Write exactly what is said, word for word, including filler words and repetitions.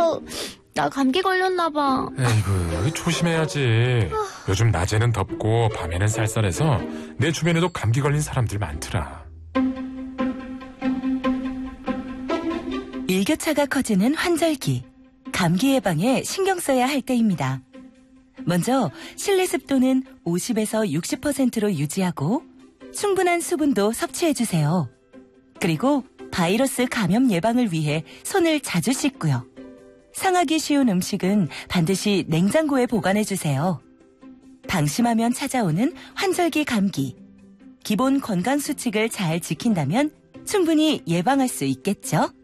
어, 나 감기 걸렸나 봐. 에이구, 조심해야지. 요즘 낮에는 덥고 밤에는 쌀쌀해서 내 주변에도 감기 걸린 사람들 많더라. 일교차가 커지는 환절기. 감기 예방에 신경 써야 할 때입니다. 먼저 실내 습도는 오십에서 육십 퍼센트로 유지하고 충분한 수분도 섭취해주세요. 그리고 바이러스 감염 예방을 위해 손을 자주 씻고요. 상하기 쉬운 음식은 반드시 냉장고에 보관해주세요. 방심하면 찾아오는 환절기 감기. 기본 건강 수칙을 잘 지킨다면 충분히 예방할 수 있겠죠?